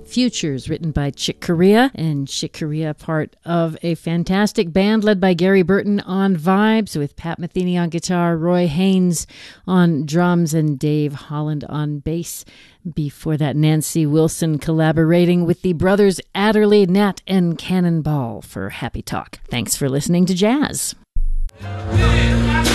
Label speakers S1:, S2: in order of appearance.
S1: Futures, written by Chick Corea, and Chick Corea part of a fantastic band led by Gary Burton on vibes, with Pat Metheny on guitar, Roy Haynes on drums, and Dave Holland on bass. Before that, Nancy Wilson collaborating with the brothers Adderley, Nat, and Cannonball for Happy Talk. Thanks for listening to Jazz.